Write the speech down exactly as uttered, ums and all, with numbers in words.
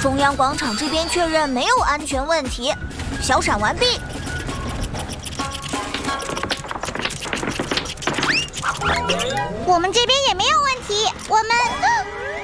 中央广场这边确认没有安全问题，小闪完毕。 我们这边也没有问题，我们。